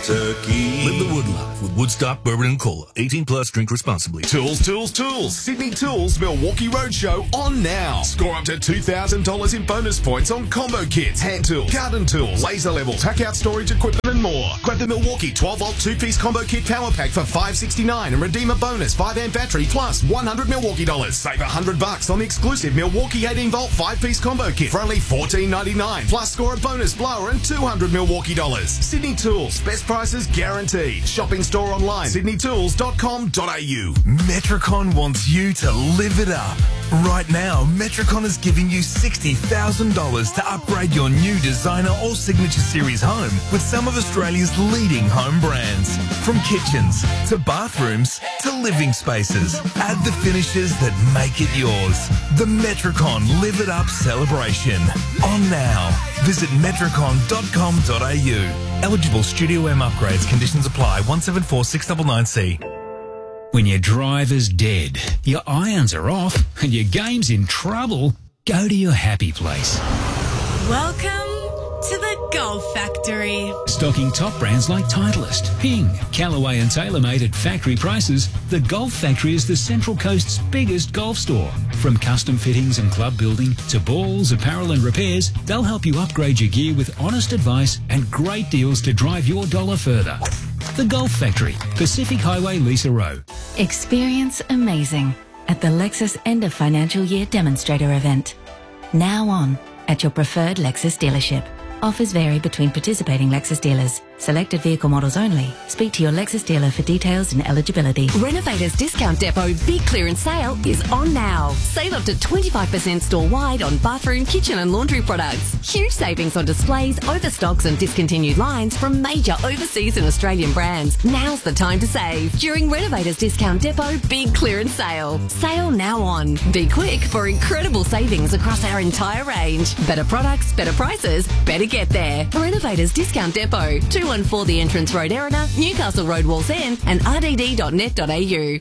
Kentucky. Live the wood life with Woodstock Bourbon and Cola. 18 plus, drink responsibly. Tools. Sydney Tools Milwaukee Roadshow on now. Score up to $2,000 in bonus points on combo kits, hand tools, garden tools, laser levels, hack out storage equipment and more. Grab the Milwaukee 12-volt 2-piece combo kit power pack for $5.69 and redeem a bonus 5-amp battery plus $100 Milwaukee dollars. Save $100 on the exclusive Milwaukee 18-volt 5-piece combo kit for only $14.99. Plus score a bonus blower and $200 Milwaukee dollars. Sydney Tools, best prices guaranteed. Shopping store online, sydneytools.com.au. Metricon wants you to live it up. Right now, Metricon is giving you $60,000 to upgrade your new designer or signature series home with some of Australia's leading home brands. From kitchens to bathrooms to living spaces, add the finishes that make it yours. The Metricon Live It Up celebration. On now. Visit metricon.com.au. Eligible Studio M upgrades. Conditions apply. 174-699C. When your driver's dead, your irons are off, and your game's in trouble, go to your happy place. Welcome to the Golf Factory. Stocking top brands like Titleist, Ping, Callaway and TaylorMade at factory prices, the Golf Factory is the Central Coast's biggest golf store. From custom fittings and club building to balls, apparel and repairs, they'll help you upgrade your gear with honest advice and great deals to drive your dollar further. The Golf Factory, Pacific Highway, Lisa Rowe. Experience amazing at the Lexus End of Financial Year Demonstrator event. Now on at your preferred Lexus dealership. Offers vary between participating Lexus dealers. Selected vehicle models only. Speak to your Lexus dealer for details and eligibility. Renovators Discount Depot Big Clearance Sale is on now. Save up to 25% store-wide on bathroom, kitchen and laundry products. Huge savings on displays, overstocks and discontinued lines from major overseas and Australian brands. Now's the time to save during Renovators Discount Depot Big Clearance Sale. Sale now on. Be quick for incredible savings across our entire range. Better products, better prices, better get there. Renovators Discount Depot, 214 The Entrance Road, Erina, Newcastle Road, Walls End and rdd.net.au.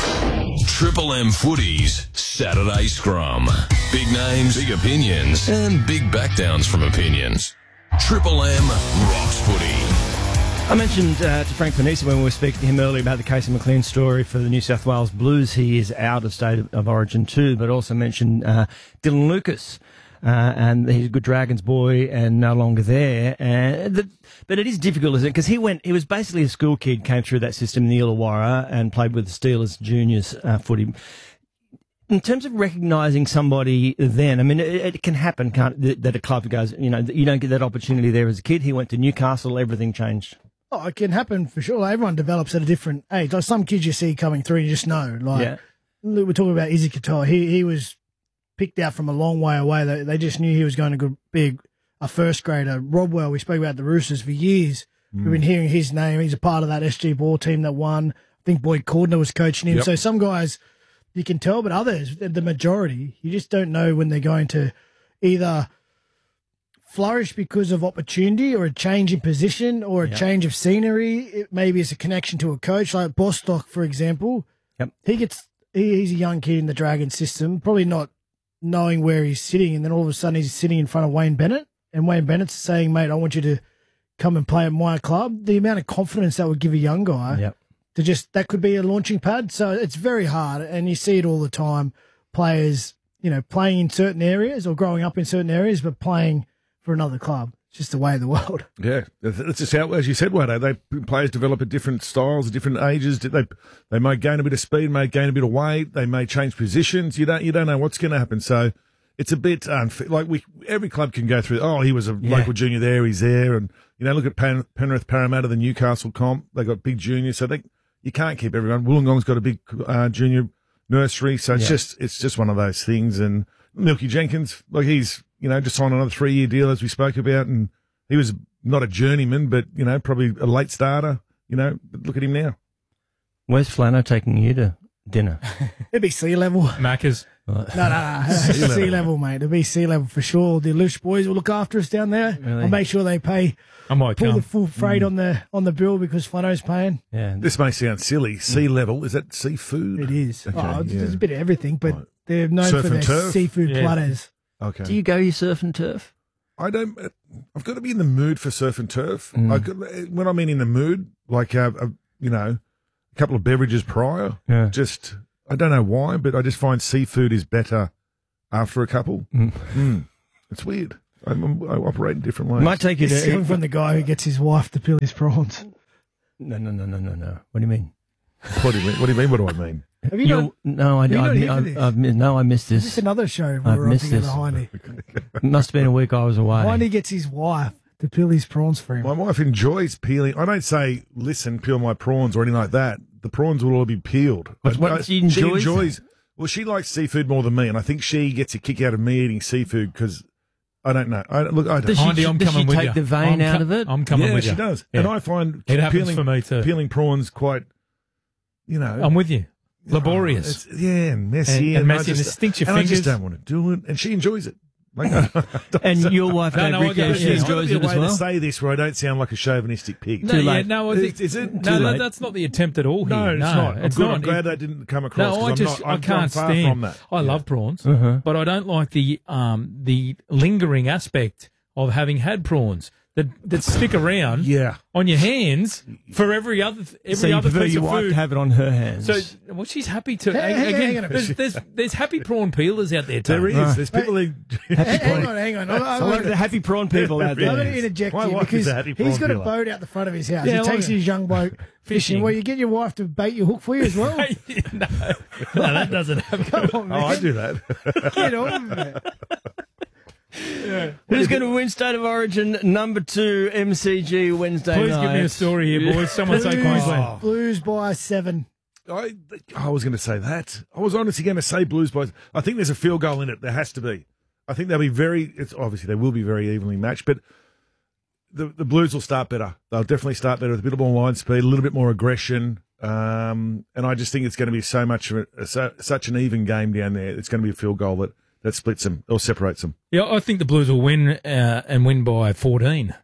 Triple M Footies Saturday Scrum. Big names, big opinions, and big backdowns from opinions. Triple M rocks footy. I mentioned to Frank Panisa when we were speaking to him earlier about the Casey McLean story for the New South Wales Blues. He is out of state of origin too, but also mentioned Dylan Lucas. And he's a good Dragons boy and no longer there. But it is difficult, isn't it? Because he was basically a school kid, came through that system in the Illawarra and played with the Steelers juniors footy. In terms of recognising somebody then, I mean, it can happen, that a club goes, you don't get that opportunity there as a kid. He went to Newcastle, everything changed. Oh, it can happen for sure. Everyone develops at a different age. Like some kids you see coming through, you just know. Like, we're talking about Izzy Katoa. He was picked out from a long way away. They just knew he was going to be a first grader. Rodwell, we spoke about the Roosters for years. We've been hearing his name. He's a part of that SG ball team that won. I think Boyd Cordner was coaching him. Yep. So some guys you can tell, but others, the majority, you just don't know when they're going to either flourish because of opportunity or a change in position or a change of scenery. Maybe it's a connection to a coach, like Bostock, for example. Yep. He's a young kid in the Dragon system, probably not knowing where he's sitting, and then all of a sudden he's sitting in front of Wayne Bennett, and Wayne Bennett's saying, mate, I want you to come and play at my club. The amount of confidence that would give a young guy that could be a launching pad. So it's very hard, and you see it all the time. Players, playing in certain areas or growing up in certain areas, but playing for another club. It's just the way of the world. Yeah, it's just how, as you said, Wade, players develop at different styles, at different ages. They may gain a bit of speed, may gain a bit of weight, they may change positions. You don't know what's going to happen. So it's a bit unfair. Like every club can go through. Oh, he was a local junior there, he's there, and look at Penrith, Parramatta, the Newcastle comp. They got big juniors, so you can't keep everyone. Wollongong's got a big junior nursery, so it's just one of those things. And Milky Jenkins, he's just signed another 3-year deal, as we spoke about, and he was not a journeyman, but, probably a late starter, but look at him now. Where's Flano taking you to dinner? It'd be sea level. Macca's. No. Sea level, mate. It'd be sea level for sure. The Lush boys will look after us down there. Really? I'll make sure they pull the full freight on the bill because Flano's paying. Yeah. This may sound silly. Sea level, is that seafood? It is. Okay, There's a bit of everything, but they're known for their seafood platters. Okay. Do you go your surf and turf? I've got to be in the mood for surf and turf. When I mean in the mood, like, a couple of beverages prior. Yeah. Just, I don't know why, but I just find seafood is better after a couple. It's weird. I operate in different ways. Might take you It's to coming from the guy who gets his wife to peel his prawns. No. What do you mean? What do you mean? What do I mean? Have you not? No, I missed this. Is this another show I've we're on missed together, this. Heine? It must have been a week I was away. Heine gets his wife to peel his prawns for him. My wife enjoys peeling. I don't say, listen, peel my prawns or anything like that. The prawns will all be peeled. She enjoys it. Well, she likes seafood more than me, and I think she gets a kick out of me eating seafood because I don't know. I don't. Does she take the vein out of it? I'm coming with you. Yeah, she does. Yeah. And I find it happens for me too. Peeling prawns quite, I'm with you. Laborious. And messy. And messy, and it stinks your fingers. I just don't want to do it. And she enjoys it. And your wife, she enjoys it as well? To say this where I don't sound like a chauvinistic pig. Is it? No, that's not the attempt at all here. No, it's not. I'm glad that didn't come across. No, I can't stand. From that. I love prawns, but I don't like the lingering aspect of having had prawns that stick around on your hands for every other piece of food. Your wife to have it on her hands. So, she's happy to. Hang on a There's happy prawn peelers out there, Tony. There is. There's people who... Hang on. The happy prawn people out there. I'm going to interject here because he's got a boat out the front of his house. He takes his young bloke fishing. Well, you get your wife to bait your hook for you as well? No, that doesn't happen. Come on, man. I do that. Get on with it. Who's going to win State of Origin number 2 MCG Wednesday night? Please give me a story here, boys. Someone say Queensland. Blues by 7. I was going to say that. I was honestly going to say Blues by... I think there's a field goal in it. There has to be. I think they'll be obviously they will be very evenly matched, but the Blues will start better. They'll definitely start better with a bit more line speed, a little bit more aggression. And I just think it's going to be such an even game down there. It's going to be a field goal that splits them or separates them. Yeah, I think the Blues will win and win by 14.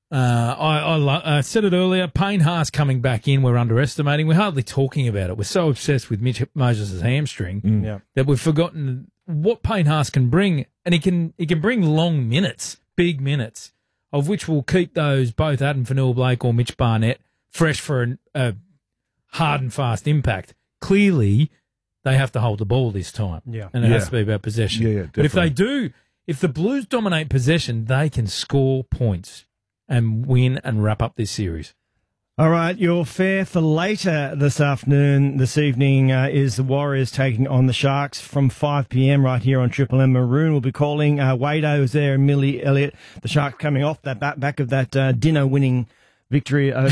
I said it earlier, Payne Haas coming back in, we're underestimating. We're hardly talking about it. We're so obsessed with Mitch Moses' hamstring that we've forgotten what Payne Haas can bring. And he can bring long minutes, big minutes, of which will keep those, both Adam Fanua-Blake or Mitch Barnett, fresh for a hard and fast impact. Clearly, they have to hold the ball this time. Yeah. And it has to be about possession. Yeah, but if they do, if the Blues dominate possession, they can score points and win and wrap up this series. All right, your fare for later this evening, is the Warriors taking on the Sharks from 5 p.m. right here on Triple M. Maroon will be calling. Wado is there and Millie Elliott. The Sharks coming off that back of that dinner-winning victory over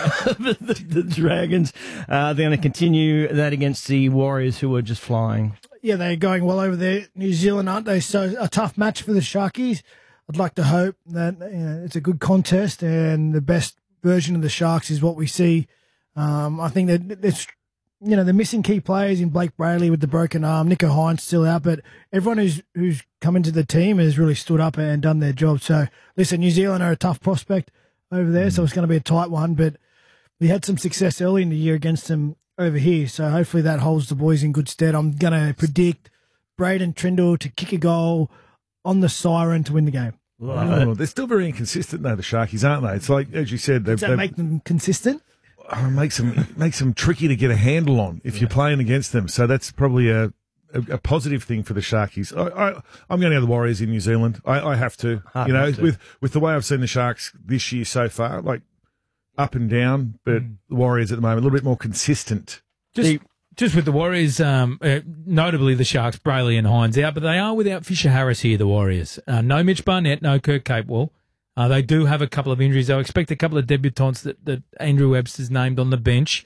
the Dragons. They're going to continue that against the Warriors, who are just flying. Yeah, they're going well over there. New Zealand, aren't they? So a tough match for the Sharkies. I'd like to hope that it's a good contest and the best version of the Sharks is what we see. I think that it's they're missing key players in Blake Brayley with the broken arm. Nico Hines still out, but everyone who's come into the team has really stood up and done their job. So listen, New Zealand are a tough prospect over there, so it's going to be a tight one, but we had some success early in the year against them over here, so hopefully that holds the boys in good stead. I'm going to predict Braden Trindle to kick a goal on the siren to win the game. Oh, they're still very inconsistent, though, the Sharkies, aren't they? It's like, as you said... Does that make them consistent? Makes them tricky to get a handle on if you're playing against them, so that's probably a positive thing for the Sharkies. I'm going to have the Warriors in New Zealand. I have to. With the way I've seen the Sharks this year so far, like up and down, but the Warriors at the moment a little bit more consistent. Just with the Warriors, notably the Sharks, Brayley and Hines out, but they are without Fisher Harris here, the Warriors. No Mitch Barnett, no Kirk Capewell. They do have a couple of injuries. I expect a couple of debutants that Andrew Webster's named on the bench.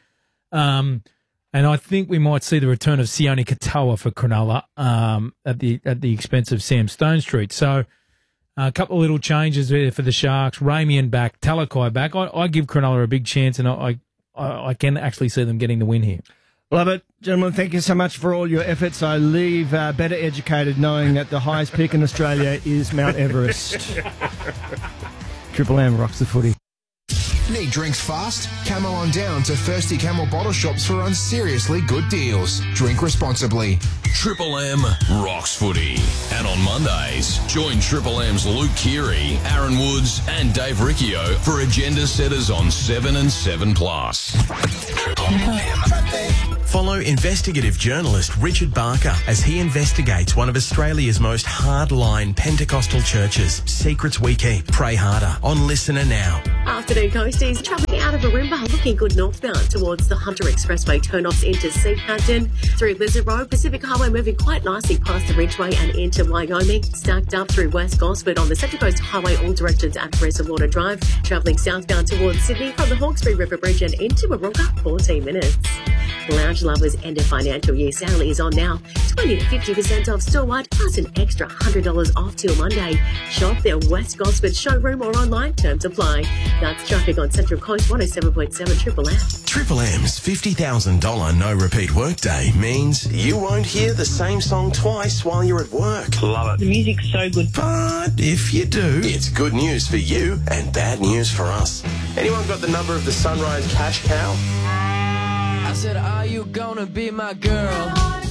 And I think we might see the return of Sione Katoa for Cronulla at the expense of Sam Stonestreet. So a couple of little changes there for the Sharks. Ramian back, Talakai back. I give Cronulla a big chance, and I can actually see them getting the win here. Love it. Gentlemen, thank you so much for all your efforts. I leave better educated knowing that the highest peak in Australia is Mount Everest. Triple M rocks the footy. Need drinks fast? Camo on down to Thirsty Camel bottle shops for on seriously good deals. Drink responsibly. Triple M rocks footy. And on Mondays, join Triple M's Luke Keary, Aaron Woods and Dave Riccio for Agenda Setters on 7 and 7+. Triple M. Follow investigative journalist Richard Barker as he investigates one of Australia's most hardline Pentecostal churches. Secrets we keep. Pray harder. On Listener now. Afternoon coasties travelling out of Arimba, looking good northbound towards the Hunter Expressway turn-offs into Seapaddon. Through Lizard Road, Pacific Highway moving quite nicely past the Ridgeway and into Wyoming. Stacked up through West Gosford on the Central Coast Highway, all directions at Reservoir Drive. Travelling southbound towards Sydney from the Hawkesbury River Bridge and into Warunga, 14 minutes. Lounge Lovers end of financial year sale is on now. 20 to 50% off store-wide, plus an extra $100 off till Monday. Shop their West Gosford showroom or online. Terms apply. That's traffic on Central Coast 107.7 Triple M. Triple M's $50,000 no repeat workday means you won't hear the same song twice while you're at work. Love it. The music's so good. But if you do, it's good news for you and bad news for us. Anyone got the number of the Sunrise Cash Cow? I said, are you gonna be my girl?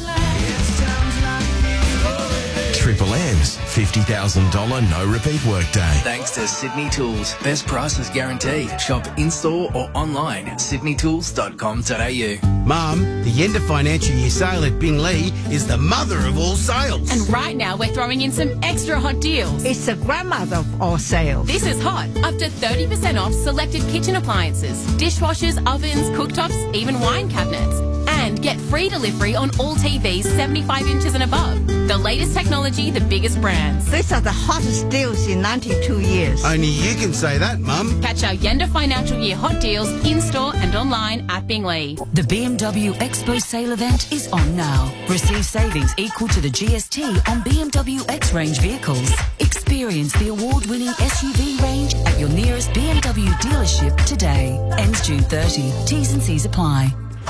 Triple M's $50,000 no repeat workday. Thanks to Sydney Tools. Best prices guaranteed. Shop in-store or online at sydneytools.com.au. Mum, the end of financial year sale at Binglee is the mother of all sales. And right now we're throwing in some extra hot deals. It's the grandmother of all sales. This is hot. Up to 30% off selected kitchen appliances, dishwashers, ovens, cooktops, even wine cabinets. And get free delivery on all TVs 75 inches and above. The latest technology, the biggest brands. These are the hottest deals in 92 years. Only you can say that, Mum. Catch our Yenda Financial Year hot deals in-store and online at Binglee. The BMW Expo sale event is on now. Receive savings equal to the GST on BMW X-Range vehicles. Experience the award-winning SUV range at your nearest BMW dealership today. Ends June 30. T's and C's apply.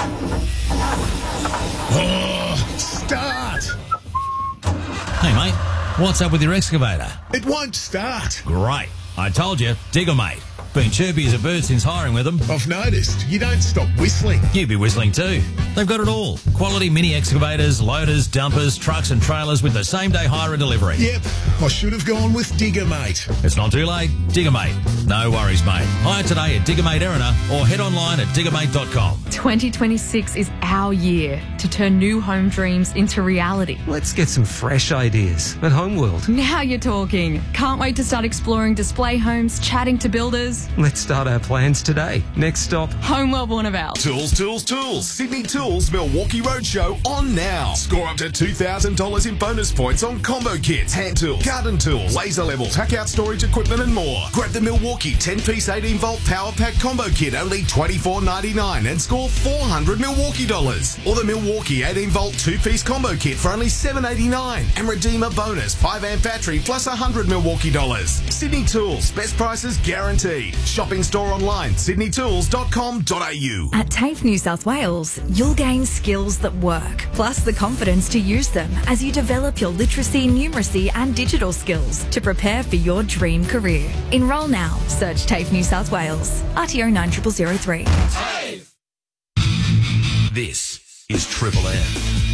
Oh, start! Hey, mate, what's up with your excavator? It won't start. Great. I told you, Digger Mate. Been chirpy as a bird since hiring with them. I've noticed. You don't stop whistling. You'd be whistling too. They've got it all. Quality mini excavators, loaders, dumpers, trucks and trailers with the same day hire and delivery. Yep. I should have gone with Digger Mate. It's not too late. Digger Mate. No worries, mate. Hire today at Digger Mate Erina or head online at diggermate.com. 2026 is our year to turn new home dreams into reality. Let's get some fresh ideas at Homeworld. Now you're talking. Can't wait to start exploring display homes, chatting to builders. Let's start our plans today. Next stop, Homeworld Warnervale. Tools. Sydney Tools Milwaukee Roadshow on now. Score up to $2,000 in bonus points on combo kits, hand tools, garden tools, laser levels, hack out storage equipment and more. Grab the Milwaukee 10-piece 18-volt power pack combo kit, only $24.99 and score $400 Milwaukee dollars. Or the Milwaukee 18-volt 2-piece combo kit for only $7.89 and redeem a bonus 5-amp battery plus $100 Milwaukee dollars. Sydney Tools, best prices guaranteed. Shopping store online, sydneytools.com.au. At TAFE New South Wales, you'll gain skills that work, plus the confidence to use them as you develop your literacy, numeracy and digital skills to prepare for your dream career. Enrol now. Search TAFE New South Wales. RTO 90003. TAFE! This is Triple M.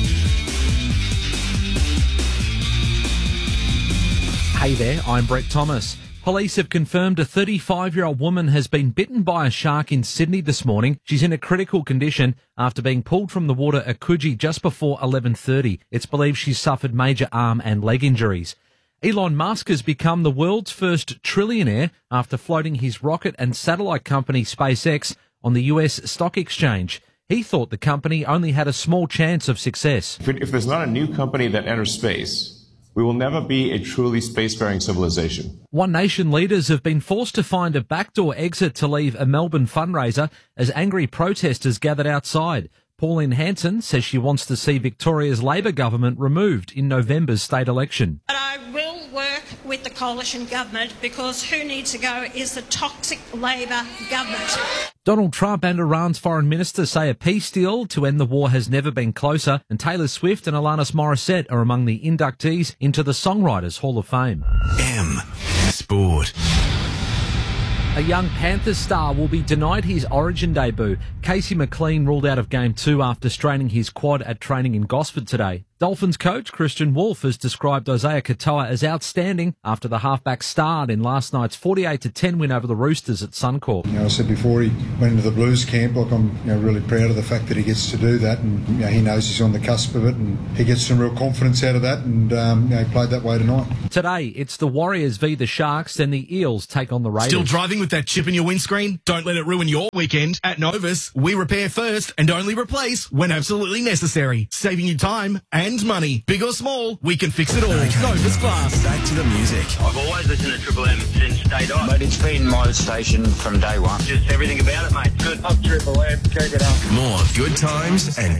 Hey there, I'm Brett Thomas. Police have confirmed a 35-year-old woman has been bitten by a shark in Sydney this morning. She's in a critical condition after being pulled from the water at Coogee just before 11:30. It's believed she's suffered major arm and leg injuries. Elon Musk has become the world's first trillionaire after floating his rocket and satellite company SpaceX on the US stock exchange. He thought the company only had a small chance of success. If there's not a new company that enters space, we will never be a truly spacefaring civilization. One Nation leaders have been forced to find a backdoor exit to leave a Melbourne fundraiser as angry protesters gathered outside. Pauline Hanson says she wants to see Victoria's Labor government removed in November's state election. But I will work with the coalition government because who needs to go is the toxic Labor government. Donald Trump and Iran's foreign minister say a peace deal to end the war has never been closer, and Taylor Swift and Alanis Morissette are among the inductees into the Songwriters Hall of Fame. M Sport. A young Panthers star will be denied his Origin debut. Casey McLean ruled out of Game 2 after straining his quad at training in Gosford today. Dolphins coach Christian Wolff has described Isaiah Katoa as outstanding after the halfback starred in last night's 48-10 win over the Roosters at Suncorp. I said before he went into the Blues camp, I'm really proud of the fact that he gets to do that, and he knows he's on the cusp of it, and he gets some real confidence out of that, and he played that way tonight. Today, it's the Warriors v the Sharks, then the Eels take on the Raiders. Still driving with that chip in your windscreen? Don't let it ruin your weekend. At Novus, we repair first and only replace when absolutely necessary, saving you time and money. Big or small, we can fix it all. Novus Glass. Back to the music. I've always listened to Triple M since day dot. Mate, it's been my station from day one. Just everything about it, mate. Good. Up Triple M. Keep it up. More good times and